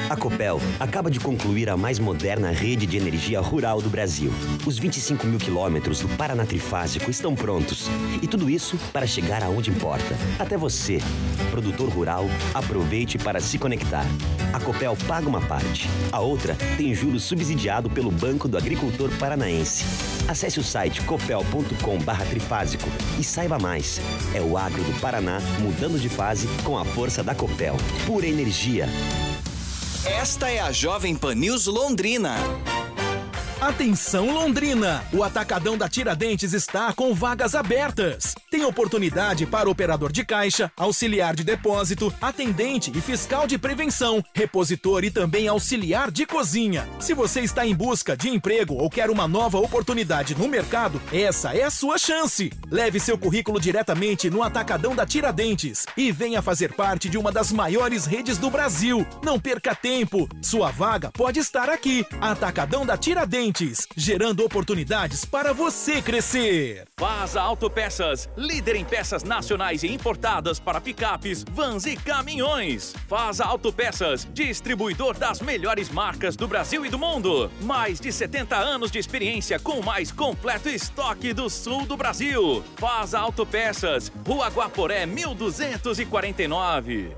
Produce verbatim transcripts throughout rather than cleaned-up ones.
A Copel acaba de concluir a mais moderna rede de energia rural do Brasil. Os vinte e cinco mil quilômetros do Paraná Trifásico estão prontos. E tudo isso para chegar aonde importa. Até você, produtor rural, aproveite para se conectar. A Copel paga uma parte. A outra tem juros subsidiado pelo Banco do Agricultor Paranaense. Acesse o site copel ponto com barra trifásico e saiba mais. É o agro do Paraná mudando de fase com a força da Copel. Pura energia. Esta é a Jovem Pan News Londrina. Atenção Londrina! O Atacadão da Tiradentes está com vagas abertas. Tem oportunidade para operador de caixa, auxiliar de depósito, atendente e fiscal de prevenção, repositor e também auxiliar de cozinha. Se você está em busca de emprego ou quer uma nova oportunidade no mercado, essa é a sua chance. Leve seu currículo diretamente no Atacadão da Tiradentes e venha fazer parte de uma das maiores redes do Brasil. Não perca tempo, sua vaga pode estar aqui. Atacadão da Tiradentes. Gerando oportunidades para você crescer. Fasa Autopeças, líder em peças nacionais e importadas para picapes, vans e caminhões. Fasa Autopeças, distribuidor das melhores marcas do Brasil e do mundo. Mais de setenta anos de experiência com o mais completo estoque do sul do Brasil. Fasa Autopeças, Rua Guaporé, mil duzentos e quarenta e nove.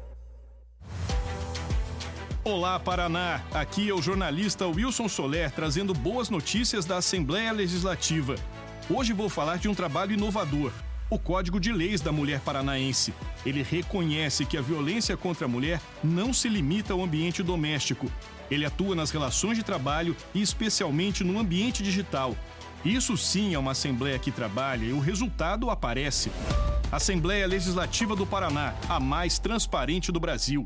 Olá, Paraná! Aqui é o jornalista Wilson Soler trazendo boas notícias da Assembleia Legislativa. Hoje vou falar de um trabalho inovador, o Código de Leis da Mulher Paranaense. Ele reconhece que a violência contra a mulher não se limita ao ambiente doméstico. Ele atua nas relações de trabalho e especialmente no ambiente digital. Isso sim é uma Assembleia que trabalha e o resultado aparece. Assembleia Legislativa do Paraná, a mais transparente do Brasil.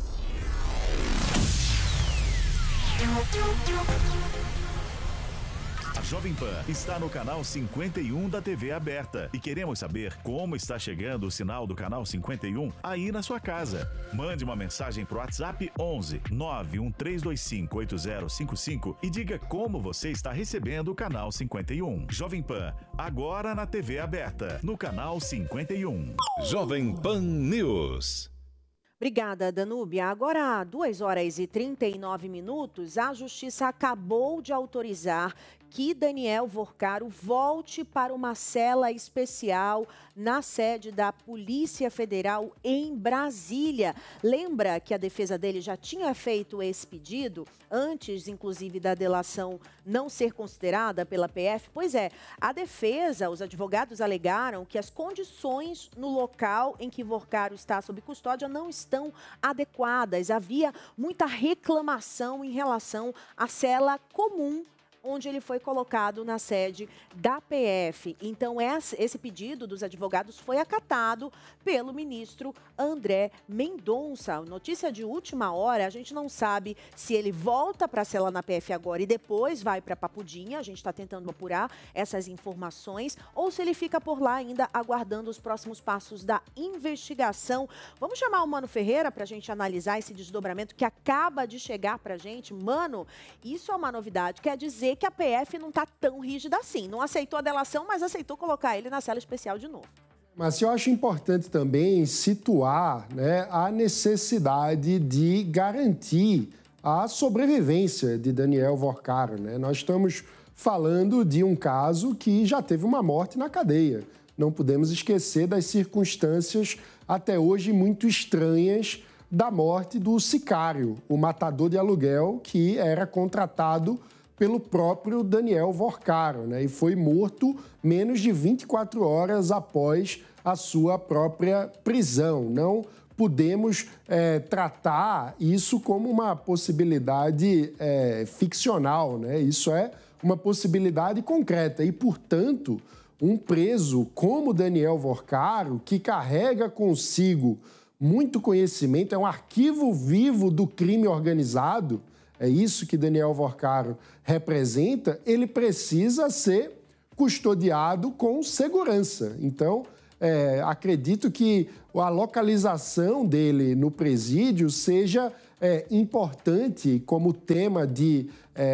A Jovem Pan está no canal cinquenta e um da T V aberta e queremos saber como está chegando o sinal do canal cinquenta e um aí na sua casa. Mande uma mensagem pro WhatsApp onze nove um três dois cinco oito zero cinco cinco e diga como você está recebendo o canal cinquenta e um. Jovem Pan, agora na T V aberta, no canal cinquenta e um. Jovem Pan News. Obrigada, Danúbia. Agora, duas horas e trinta e nove minutos, a Justiça acabou de autorizar que Daniel Vorcaro volte para uma cela especial na sede da Polícia Federal em Brasília. Lembra que a defesa dele já tinha feito esse pedido, antes, inclusive, da delação não ser considerada pela P F? Pois é, a defesa, os advogados alegaram que as condições no local em que Vorcaro está sob custódia não estão adequadas. Havia muita reclamação em relação à cela comum onde ele foi colocado na sede da P F. Então, esse pedido dos advogados foi acatado pelo ministro André Mendonça. Notícia de última hora, a gente não sabe se ele volta para a cela na P F agora e depois vai para Papudinha, a gente está tentando apurar essas informações, ou se ele fica por lá ainda aguardando os próximos passos da investigação. Vamos chamar o Mano Ferreira para a gente analisar esse desdobramento que acaba de chegar para a gente. Mano, isso é uma novidade, quer dizer que a P F não está tão rígida assim. Não aceitou a delação, mas aceitou colocar ele na cela especial de novo. Mas eu acho importante também situar, né, a necessidade de garantir a sobrevivência de Daniel Vorcaro, né? Nós estamos falando de um caso que já teve uma morte na cadeia. Não podemos esquecer das circunstâncias até hoje muito estranhas da morte do sicário, o matador de aluguel que era contratado pelo próprio Daniel Vorcaro, né? E foi morto menos de vinte e quatro horas após a sua própria prisão. Não podemos é, tratar isso como uma possibilidade é, ficcional, né? Isso é uma possibilidade concreta e, portanto, um preso como Daniel Vorcaro, que carrega consigo muito conhecimento, é um arquivo vivo do crime organizado, é isso que Daniel Vorcaro representa, ele precisa ser custodiado com segurança. Então, é, acredito que a localização dele no presídio seja é, importante como tema de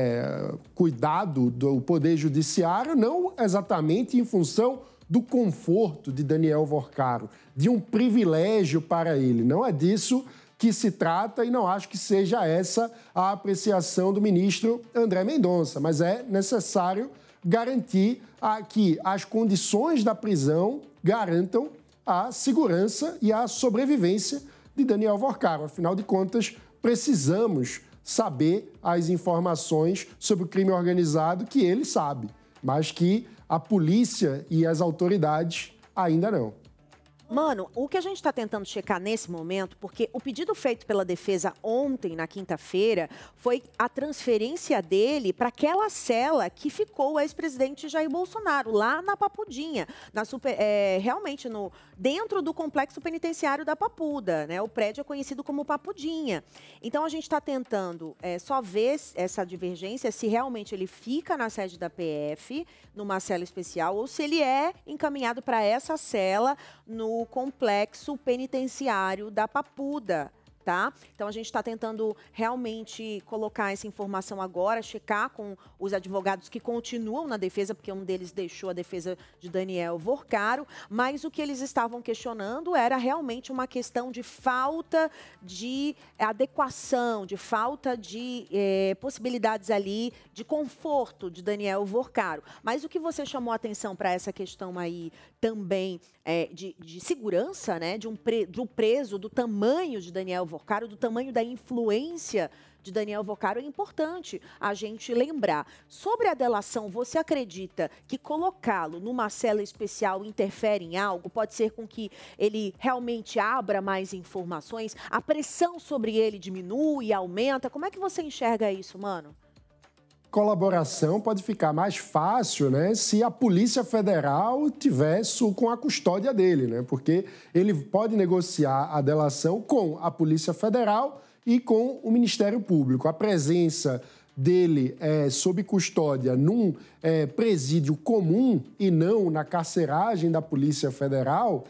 é, cuidado do Poder Judiciário, não exatamente em função do conforto de Daniel Vorcaro, de um privilégio para ele. Não é disso que se trata e não acho que seja essa a apreciação do ministro André Mendonça, mas é necessário garantir a, que as condições da prisão garantam a segurança e a sobrevivência de Daniel Vorcaro. Afinal de contas, precisamos saber as informações sobre o crime organizado que ele sabe, mas que a polícia e as autoridades ainda não. Mano, o que a gente está tentando checar nesse momento, porque o pedido feito pela defesa ontem, na quinta-feira, foi a transferência dele para aquela cela que ficou o ex-presidente Jair Bolsonaro, lá na Papudinha, na super, é, realmente no, dentro do complexo penitenciário da Papuda, né? O prédio é conhecido como Papudinha. Então, a gente está tentando é, só ver essa divergência, se realmente ele fica na sede da P F, numa cela especial, ou se ele é encaminhado para essa cela no complexo penitenciário da Papuda, tá? Então, a gente está tentando realmente colocar essa informação agora, checar com os advogados que continuam na defesa, porque um deles deixou a defesa de Daniel Vorcaro, mas o que eles estavam questionando era realmente uma questão de falta de adequação, de falta de eh, possibilidades ali de conforto de Daniel Vorcaro. Mas o que você chamou a atenção para essa questão aí também é, de, de segurança, né, de um, pre, de um preso, do tamanho de Daniel Vorcaro, do tamanho da influência de Daniel Vorcaro, é importante a gente lembrar. Sobre a delação, você acredita que colocá-lo numa cela especial interfere em algo? Pode ser com que ele realmente abra mais informações? A pressão sobre ele diminui, aumenta? Como é que você enxerga isso, mano? Colaboração pode ficar mais fácil, né, se a Polícia Federal tiver com a custódia dele, né, porque ele pode negociar a delação com a Polícia Federal e com o Ministério Público. A presença dele é, sob custódia num é, presídio comum e não na carceragem da Polícia Federal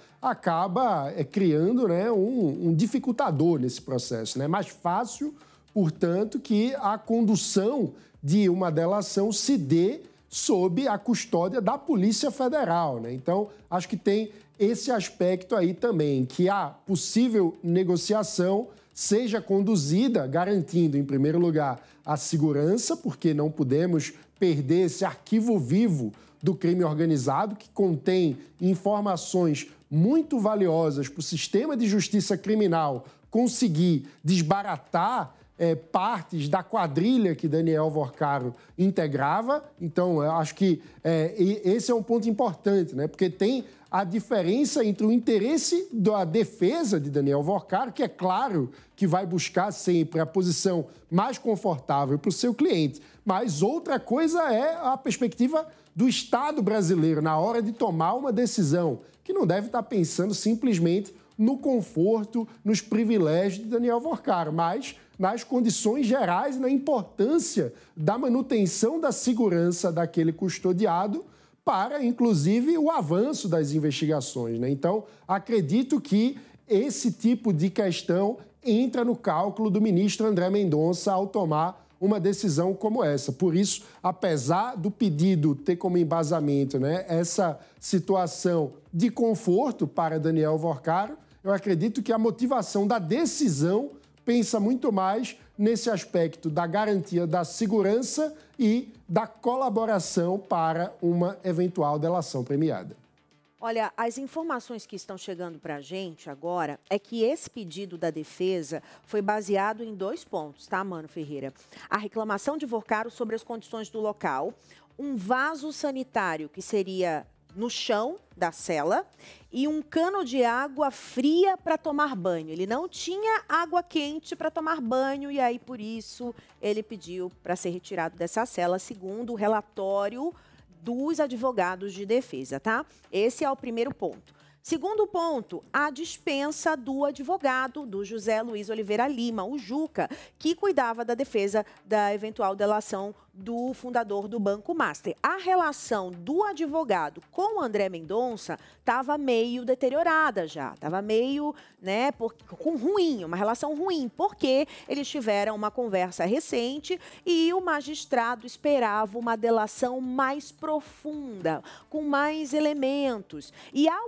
acaba é, criando, né, um, um dificultador nesse processo. É, né? Mais fácil, portanto, que a condução de uma delação se dê sob a custódia da Polícia Federal, né? Então, acho que tem esse aspecto aí também, que a possível negociação seja conduzida garantindo, em primeiro lugar, a segurança, porque não podemos perder esse arquivo vivo do crime organizado, que contém informações muito valiosas para o sistema de justiça criminal conseguir desbaratar É, partes da quadrilha que Daniel Vorcaro integrava. Então, eu acho que é, esse é um ponto importante, né? Porque tem a diferença entre o interesse da defesa de Daniel Vorcaro, que é claro que vai buscar sempre a posição mais confortável para o seu cliente, mas outra coisa é a perspectiva do Estado brasileiro na hora de tomar uma decisão, que não deve estar pensando simplesmente no conforto, nos privilégios de Daniel Vorcaro, mas nas condições gerais e na importância da manutenção da segurança daquele custodiado para, inclusive, o avanço das investigações, né? Então, acredito que esse tipo de questão entra no cálculo do ministro André Mendonça ao tomar uma decisão como essa. Por isso, apesar do pedido ter como embasamento, né, essa situação de conforto para Daniel Vorcaro, eu acredito que a motivação da decisão pensa muito mais nesse aspecto da garantia da segurança e da colaboração para uma eventual delação premiada. Olha, as informações que estão chegando para a gente agora é que esse pedido da defesa foi baseado em dois pontos, tá, Mano Ferreira? A reclamação de Vorcaro sobre as condições do local, um vaso sanitário que seria no chão da cela e um cano de água fria para tomar banho. Ele não tinha água quente para tomar banho e aí, por isso, ele pediu para ser retirado dessa cela, segundo o relatório dos advogados de defesa, tá? Esse é o primeiro ponto. Segundo ponto, a dispensa do advogado, do José Luiz Oliveira Lima, o Juca, que cuidava da defesa da eventual delação do fundador do Banco Master. A relação do advogado com o André Mendonça estava meio deteriorada já, estava meio, né, por, com ruim, uma relação ruim, porque eles tiveram uma conversa recente e o magistrado esperava uma delação mais profunda, com mais elementos. E ao ouvir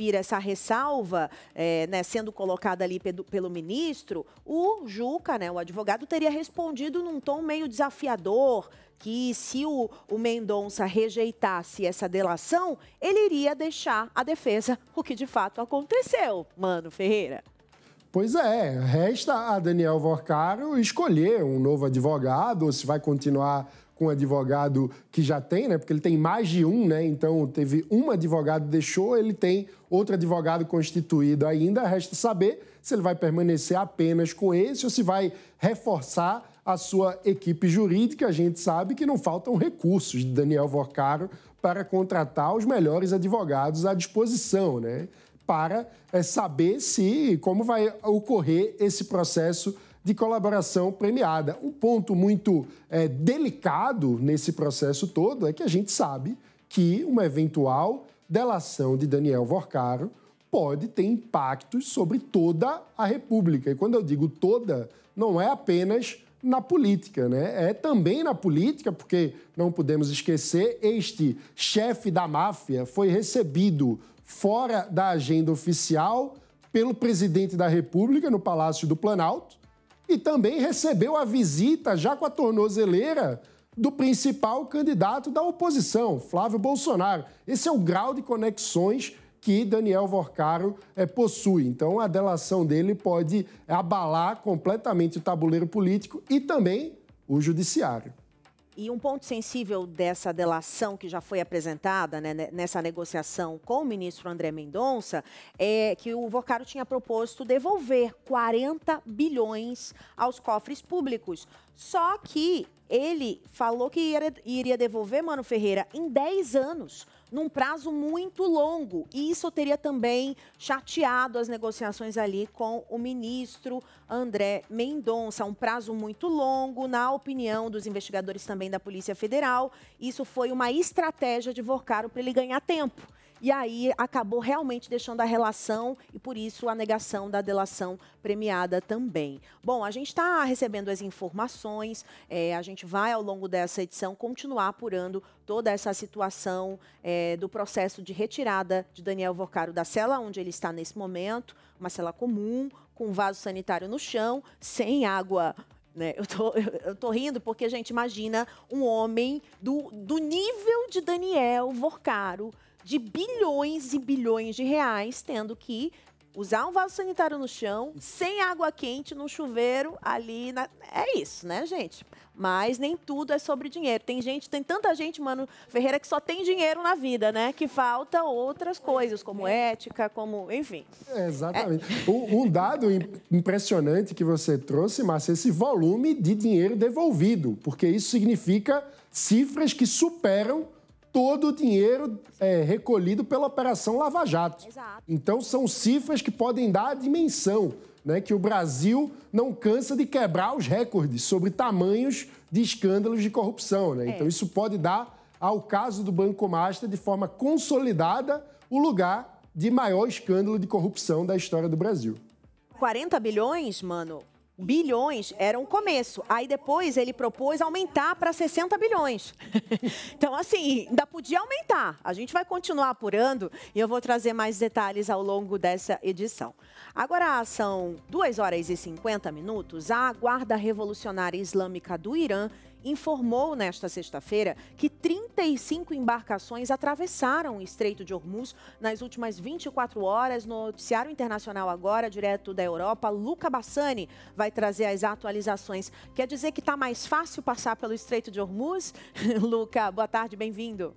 ouvir essa ressalva, é, né, sendo colocada ali pelo, pelo ministro, o Juca, né, o advogado, teria respondido num tom meio desafiador, que se o, o Mendonça rejeitasse essa delação, ele iria deixar a defesa, o que de fato aconteceu, Mano Ferreira. Pois é, resta a Daniel Vorcaro escolher um novo advogado, ou se vai continuar com o advogado que já tem, né? Porque ele tem mais de um, né? Então, teve um advogado que deixou, ele tem outro advogado constituído ainda. Resta saber se ele vai permanecer apenas com esse ou se vai reforçar a sua equipe jurídica. A gente sabe que não faltam recursos de Daniel Vorcaro para contratar os melhores advogados à disposição, né? Para é, saber se como vai ocorrer esse processo de colaboração premiada. Um ponto muito é, delicado nesse processo todo é que a gente sabe que uma eventual delação de Daniel Vorcaro pode ter impactos sobre toda a República. E quando eu digo toda, não é apenas na política, né? É também na política, porque não podemos esquecer, este chefe da máfia foi recebido fora da agenda oficial pelo presidente da República no Palácio do Planalto, e também recebeu a visita, já com a tornozeleira, do principal candidato da oposição, Flávio Bolsonaro. Esse é o grau de conexões que Daniel Vorcaro é, possui. Então, a delação dele pode abalar completamente o tabuleiro político e também o judiciário. E um ponto sensível dessa delação que já foi apresentada, né, nessa negociação com o ministro André Mendonça é que o Vorcaro tinha proposto devolver quarenta bilhões aos cofres públicos. Só que ele falou que iria devolver, Mano Ferreira, em dez anos, num prazo muito longo. E isso teria também chateado as negociações ali com o ministro André Mendonça. Um prazo muito longo, na opinião dos investigadores também da Polícia Federal. Isso foi uma estratégia de Vorcaro para ele ganhar tempo. E aí acabou realmente deixando a relação e, por isso, a negação da delação premiada também. Bom, a gente está recebendo as informações, é, a gente vai, ao longo dessa edição, continuar apurando toda essa situação é, do processo de retirada de Daniel Vorcaro da cela onde ele está nesse momento, uma cela comum, com vaso sanitário no chão, sem água. Né? Eu, tô, eu tô rindo porque, gente, imagina um homem do, do nível de Daniel Vorcaro, de bilhões e bilhões de reais, tendo que usar um vaso sanitário no chão, sem água quente, num chuveiro ali. Na... É isso, né, gente? Mas nem tudo é sobre dinheiro. Tem gente, tem tanta gente, Mano Ferreira, que só tem dinheiro na vida, né? Que falta outras coisas, como ética, como... Enfim. É, exatamente. É. Um, um dado impressionante que você trouxe, Márcia, esse volume de dinheiro devolvido, porque isso significa cifras que superam todo o dinheiro é, recolhido pela Operação Lava Jato. Exato. Então, são cifras que podem dar a dimensão, né, que o Brasil não cansa de quebrar os recordes sobre tamanhos de escândalos de corrupção. Né? É. Então, isso pode dar, ao caso do Banco Master, de forma consolidada, o lugar de maior escândalo de corrupção da história do Brasil. quarenta bilhões, mano... bilhões era um começo. Aí depois ele propôs aumentar para sessenta bilhões. Então, assim, ainda podia aumentar. A gente vai continuar apurando e eu vou trazer mais detalhes ao longo dessa edição. Agora são duas horas e cinquenta minutos. A Guarda Revolucionária Islâmica do Irã informou nesta sexta-feira que trinta e cinco embarcações atravessaram o Estreito de Hormuz nas últimas vinte e quatro horas. No Noticiário Internacional agora, direto da Europa, Luca Bassani vai trazer as atualizações. Quer dizer que está mais fácil passar pelo Estreito de Hormuz? Luca, boa tarde, bem-vindo.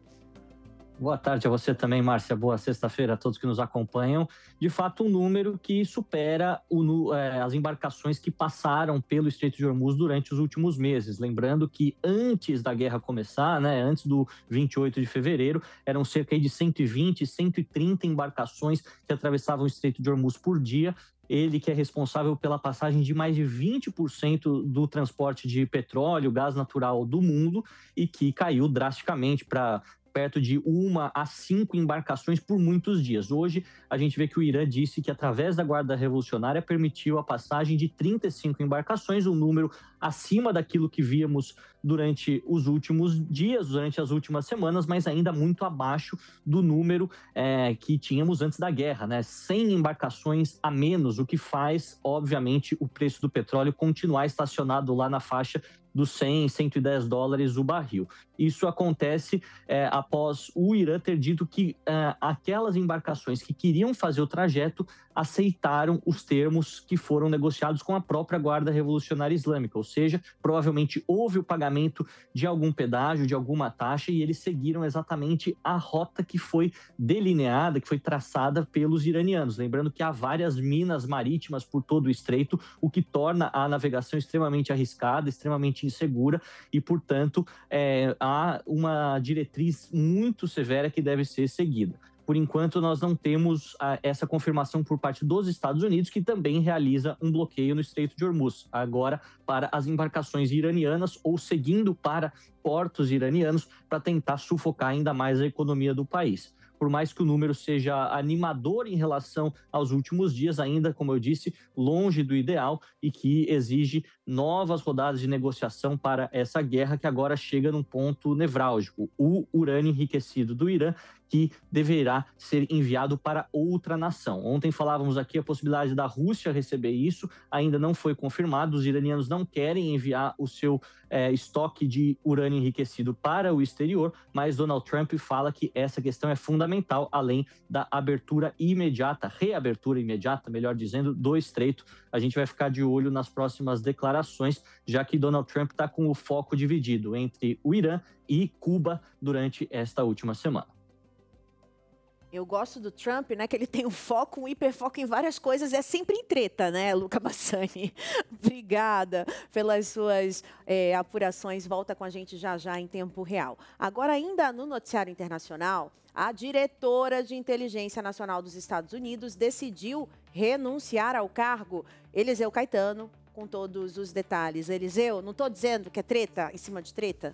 Boa tarde a você também, Márcia. Boa sexta-feira a todos que nos acompanham. De fato, um número que supera o, é, as embarcações que passaram pelo Estreito de Hormuz durante os últimos meses. Lembrando que antes da guerra começar, né, antes do vinte e oito de fevereiro, eram cerca de cento e vinte, cento e trinta embarcações que atravessavam o Estreito de Hormuz por dia. Ele que é responsável pela passagem de mais de vinte por cento do transporte de petróleo, gás natural do mundo e que caiu drasticamente para perto de uma a cinco embarcações por muitos dias. Hoje, a gente vê que o Irã disse que, através da Guarda Revolucionária, permitiu a passagem de trinta e cinco embarcações, um número acima daquilo que víamos durante os últimos dias, durante as últimas semanas, mas ainda muito abaixo do número é, que tínhamos antes da guerra, né? cem embarcações a menos, o que faz, obviamente, o preço do petróleo continuar estacionado lá na faixa dos cem, cento e dez dólares o barril. Isso acontece é, após o Irã ter dito que é, aquelas embarcações que queriam fazer o trajeto aceitaram os termos que foram negociados com a própria Guarda Revolucionária Islâmica, ou seja, provavelmente houve o pagamento de algum pedágio, de alguma taxa, e eles seguiram exatamente a rota que foi delineada, que foi traçada pelos iranianos. Lembrando que há várias minas marítimas por todo o estreito, o que torna a navegação extremamente arriscada, extremamente insegura, e, portanto, é, há uma diretriz muito severa que deve ser seguida. Por enquanto, nós não temos a, essa confirmação por parte dos Estados Unidos, que também realiza um bloqueio no Estreito de Hormuz, agora para as embarcações iranianas ou seguindo para portos iranianos para tentar sufocar ainda mais a economia do país. Por mais que o número seja animador em relação aos últimos dias, ainda, como eu disse, longe do ideal e que exige novas rodadas de negociação para essa guerra que agora chega num ponto nevrálgico. O urânio enriquecido do Irã, que deverá ser enviado para outra nação. Ontem falávamos aqui a possibilidade da Rússia receber isso, ainda não foi confirmado. Os iranianos não querem enviar o seu é, estoque de urânio enriquecido para o exterior, mas Donald Trump fala que essa questão é fundamental, além da abertura imediata, reabertura imediata, melhor dizendo, do estreito. A gente vai ficar de olho nas próximas declarações, já que Donald Trump está com o foco dividido entre o Irã e Cuba durante esta última semana. Eu gosto do Trump, né, que ele tem um foco, um hiperfoco em várias coisas, é sempre em treta, né, Luca Bassani? Obrigada pelas suas é, apurações, volta com a gente já já em tempo real. Agora, ainda no noticiário internacional, a diretora de Inteligência Nacional dos Estados Unidos decidiu renunciar ao cargo. Eliseu Caetano, com todos os detalhes. Eliseu, não estou dizendo que é treta em cima de treta?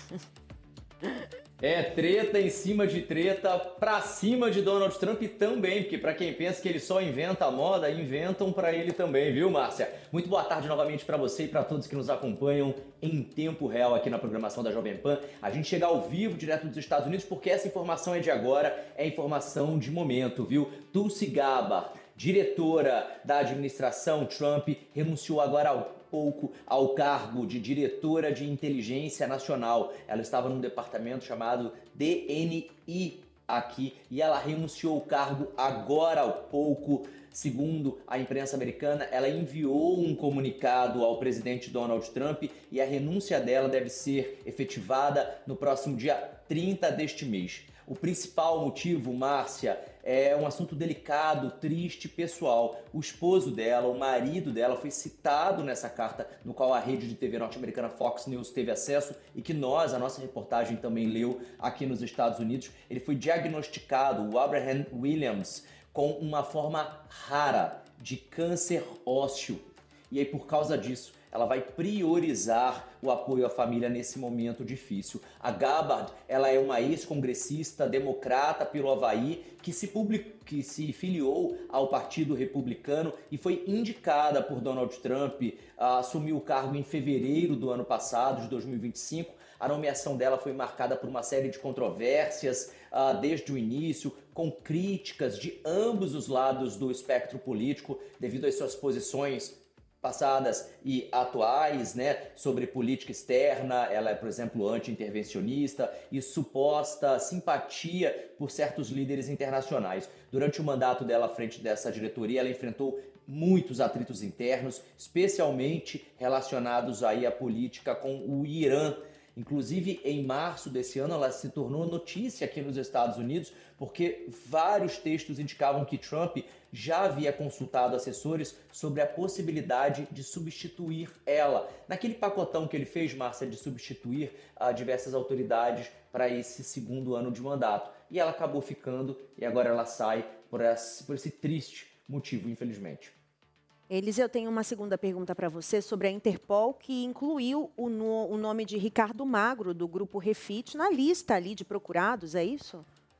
É treta em cima de treta, pra cima de Donald Trump também, porque pra quem pensa que ele só inventa a moda, inventam pra ele também, viu, Márcia? Muito boa tarde novamente pra você e pra todos que nos acompanham em tempo real aqui na programação da Jovem Pan. A gente chega ao vivo, direto dos Estados Unidos, porque essa informação é de agora, é informação de momento, viu? Tulsi Gabbard, diretora da administração Trump, renunciou agora ao pouco ao cargo de diretora de inteligência nacional. Ela estava num departamento chamado D N I aqui e ela renunciou ao cargo agora há pouco. Segundo a imprensa americana, ela enviou um comunicado ao presidente Donald Trump e a renúncia dela deve ser efetivada no próximo dia trinta deste mês. O principal motivo, Márcia, é um assunto delicado, triste, pessoal. O esposo dela, o marido dela, foi citado nessa carta no qual a rede de T V norte-americana Fox News teve acesso e que nós, a nossa reportagem, também leu aqui nos Estados Unidos. Ele foi diagnosticado, o Abraham Williams, com uma forma rara de câncer ósseo. E aí, por causa disso, ela vai priorizar o apoio à família nesse momento difícil. A Gabbard, ela é uma ex-congressista democrata pelo Havaí que se, public... que se filiou ao Partido Republicano e foi indicada por Donald Trump, a assumir o cargo em fevereiro do ano passado, de dois mil e vinte e cinco. A nomeação dela foi marcada por uma série de controvérsias uh, desde o início, com críticas de ambos os lados do espectro político devido às suas posições passadas e atuais, né, sobre política externa. Ela é, por exemplo, anti-intervencionista e suposta simpatia por certos líderes internacionais. Durante o mandato dela à frente dessa diretoria, ela enfrentou muitos atritos internos, especialmente relacionados aí à política com o Irã. Inclusive, em março desse ano, ela se tornou notícia aqui nos Estados Unidos porque vários textos indicavam que Trump já havia consultado assessores sobre a possibilidade de substituir ela. Naquele pacotão que ele fez, Márcia, de substituir uh, diversas autoridades para esse segundo ano de mandato. E ela acabou ficando e agora ela sai por esse, por esse triste motivo, infelizmente. Eliseu, eu tenho uma segunda pergunta para você sobre a Interpol, que incluiu o, no, o nome de Ricardo Magro, do Grupo Refit, na lista ali de procurados, é isso?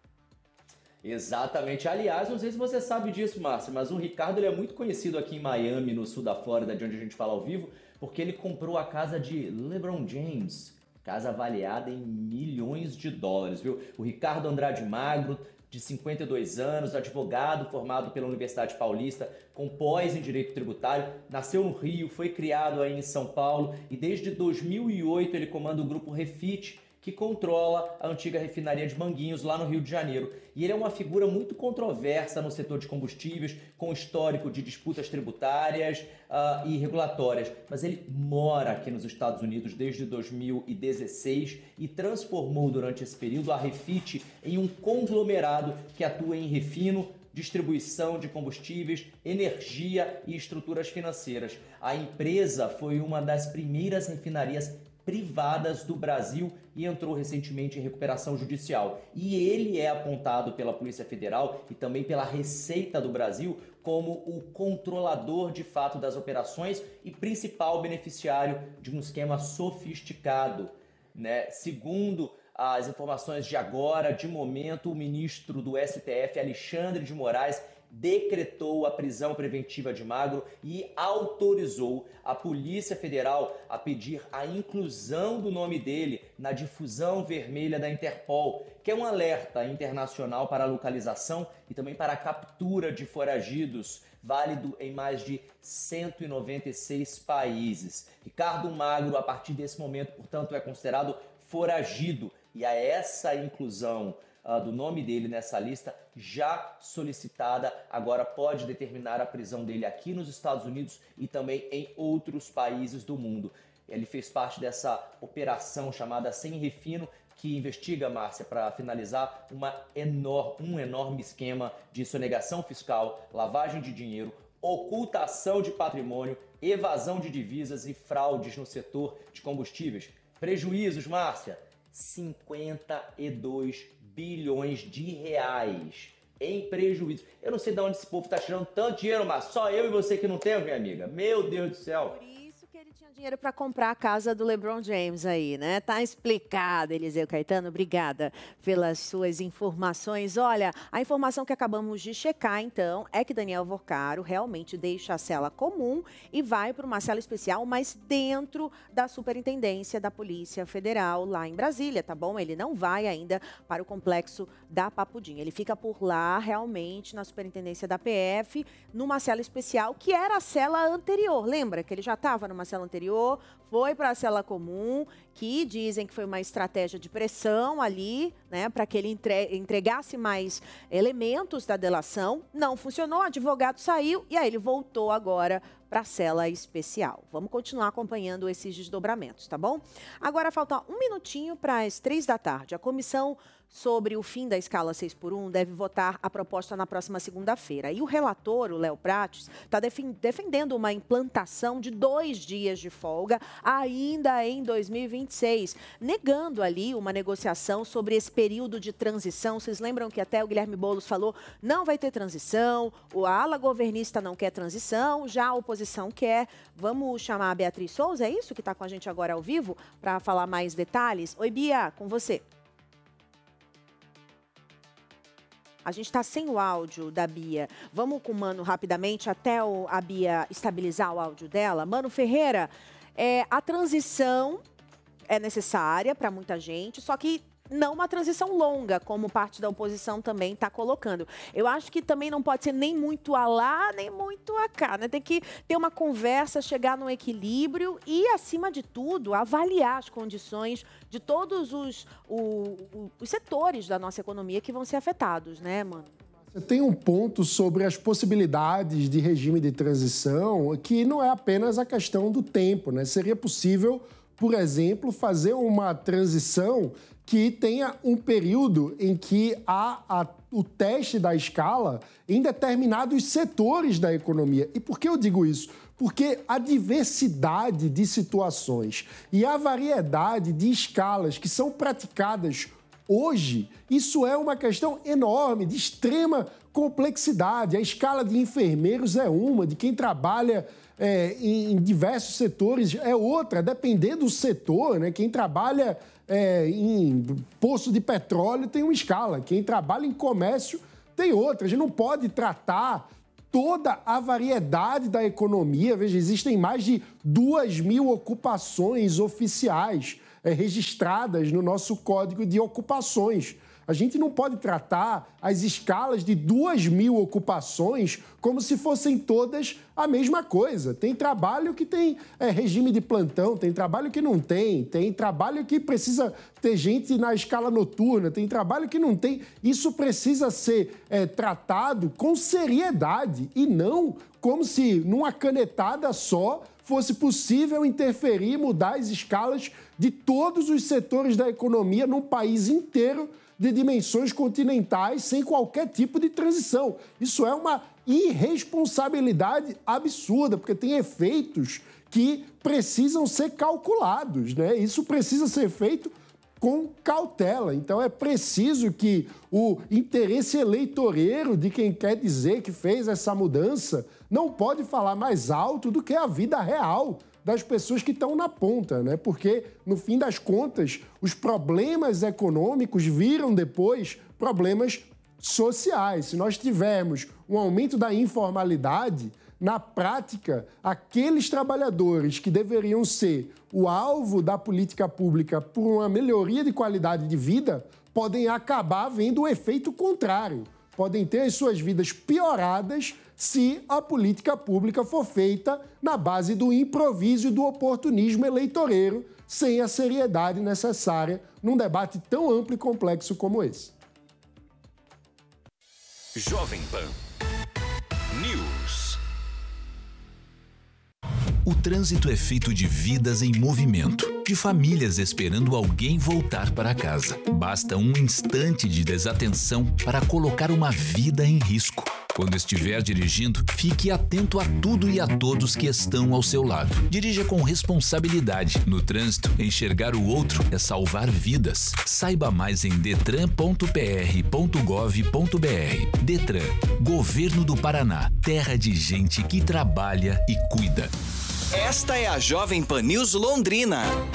Exatamente. Aliás, não sei se você sabe disso, Márcia, mas o Ricardo ele é muito conhecido aqui em Miami, no sul da Flórida, de onde a gente fala ao vivo, porque ele comprou a casa de LeBron James, casa avaliada em milhões de dólares, viu? O Ricardo Andrade Magro, de cinquenta e dois anos, advogado formado pela Universidade Paulista, com pós em Direito Tributário, nasceu no Rio, foi criado aí em São Paulo e desde dois mil e oito ele comanda o Grupo Refit, que controla a antiga refinaria de Manguinhos, lá no Rio de Janeiro. E ele é uma figura muito controversa no setor de combustíveis, com histórico de disputas tributárias uh, e regulatórias. Mas ele mora aqui nos Estados Unidos desde dois mil e dezesseis e transformou durante esse período a Refit em um conglomerado que atua em refino, distribuição de combustíveis, energia e estruturas financeiras. A empresa foi uma das primeiras refinarias privadas do Brasil e entrou recentemente em recuperação judicial. E ele é apontado pela Polícia Federal e também pela Receita do Brasil como o controlador de fato das operações e principal beneficiário de um esquema sofisticado, né? Segundo as informações de agora, de momento, o ministro do S T F, Alexandre de Moraes, decretou a prisão preventiva de Magro e autorizou a Polícia Federal a pedir a inclusão do nome dele na difusão vermelha da Interpol, que é um alerta internacional para a localização e também para a captura de foragidos, válido em mais de cento e noventa e seis países. Ricardo Magro, a partir desse momento, portanto, é considerado foragido e a essa inclusão Uh, do nome dele nessa lista, já solicitada, agora pode determinar a prisão dele aqui nos Estados Unidos e também em outros países do mundo. Ele fez parte dessa operação chamada Sem Refino, que investiga, Márcia, para finalizar, uma enor- um enorme esquema de sonegação fiscal, lavagem de dinheiro, ocultação de patrimônio, evasão de divisas e fraudes no setor de combustíveis. Prejuízos, Márcia, cinquenta e dois bilhões de reais em prejuízo. Eu não sei de onde esse povo está tirando tanto dinheiro, mas só eu e você que não temos, minha amiga. Meu Deus do céu. Dinheiro para comprar a casa do LeBron James aí, né? Tá explicado, Eliseu Caetano. Obrigada pelas suas informações. Olha, a informação que acabamos de checar, então, é que Daniel Vorcaro realmente deixa a cela comum e vai para uma cela especial, mas dentro da Superintendência da Polícia Federal, lá em Brasília, tá bom? Ele não vai ainda para o complexo da Papudim. Ele fica por lá, realmente, na Superintendência da P F, numa cela especial, que era a cela anterior. Lembra que ele já estava numa cela anterior? Foi para a cela comum, que dizem que foi uma estratégia de pressão ali, né, para que ele entre, entregasse mais elementos da delação. Não funcionou, o advogado saiu e aí ele voltou agora para a cela especial. Vamos continuar acompanhando esses desdobramentos, tá bom? Agora falta um minutinho para as três da tarde. A comissão sobre o fim da escala seis por um deve votar a proposta na próxima segunda-feira. E o relator, o Léo Prates, está defendendo uma implantação de dois dias de folga ainda em dois mil e vinte e seis, negando ali uma negociação sobre esse período de transição. Vocês lembram que até o Guilherme Boulos falou, não vai ter transição, a ala governista não quer transição, já a oposição quer. Vamos chamar a Beatriz Souza, é isso que está com a gente agora ao vivo, para falar mais detalhes? Oi, Bia, com você. A gente está sem o áudio da Bia. Vamos com o Mano rapidamente até o, a Bia estabilizar o áudio dela. Mano Ferreira, é, a transição é necessária para muita gente, só que não uma transição longa, como parte da oposição também está colocando. Eu acho que também não pode ser nem muito a lá, nem muito a cá, né? Tem que ter uma conversa, chegar num equilíbrio e, acima de tudo, avaliar as condições de todos os, o, o, os setores da nossa economia que vão ser afetados, né, mano? Tem um ponto sobre as possibilidades de regime de transição que não é apenas a questão do tempo, né? Seria possível, por exemplo, fazer uma transição que tenha um período em que há a, o teste da escala em determinados setores da economia. E por que eu digo isso? Porque a diversidade de situações e a variedade de escalas que são praticadas Hoje, isso é uma questão enorme, de extrema complexidade. A escala de enfermeiros é uma, de quem trabalha é, em diversos setores é outra, dependendo do setor, né? Quem trabalha é, em poço de petróleo tem uma escala, quem trabalha em comércio tem outra. A gente não pode tratar toda a variedade da economia. Veja, existem mais de duas mil ocupações oficiais é, registradas no nosso Código de Ocupações. A gente não pode tratar as escalas de duas mil ocupações como se fossem todas a mesma coisa. Tem trabalho que tem é, regime de plantão, tem trabalho que não tem, tem trabalho que precisa ter gente na escala noturna, tem trabalho que não tem. Isso precisa ser é, tratado com seriedade e não como se numa canetada só fosse possível interferir e mudar as escalas de todos os setores da economia num país inteiro de dimensões continentais sem qualquer tipo de transição. Isso é uma irresponsabilidade absurda, porque tem efeitos que precisam ser calculados, né? Isso precisa ser feito com cautela. Então é preciso que o interesse eleitoreiro de quem quer dizer que fez essa mudança não pode falar mais alto do que a vida real das pessoas que estão na ponta, né? Porque, no fim das contas, os problemas econômicos viram depois problemas sociais. Se nós tivermos um aumento da informalidade, na prática, aqueles trabalhadores que deveriam ser o alvo da política pública por uma melhoria de qualidade de vida podem acabar vendo o efeito contrário. Podem ter as suas vidas pioradas se a política pública for feita na base do improviso e do oportunismo eleitoreiro, sem a seriedade necessária num debate tão amplo e complexo como esse. Jovem Pan News. O trânsito é feito de vidas em movimento, de famílias esperando alguém voltar para casa. Basta um instante de desatenção para colocar uma vida em risco. Quando estiver dirigindo, fique atento a tudo e a todos que estão ao seu lado. Dirija com responsabilidade. No trânsito, enxergar o outro é salvar vidas. Saiba mais em detran ponto p r ponto gov ponto b r. Detran, Governo do Paraná, terra de gente que trabalha e cuida. Esta é a Jovem Pan News Londrina.